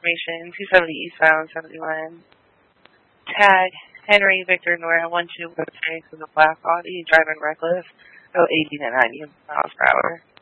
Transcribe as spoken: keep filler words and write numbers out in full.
information, two seventy eastbound, seventy-one. Tag, Henry Victor Nora, one two one six with a black Audi, driving reckless, go eighty to ninety miles per hour.